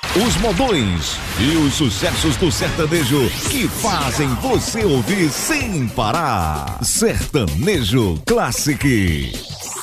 Os modões e os sucessos do sertanejo que fazem você ouvir sem parar. Sertanejo Classic.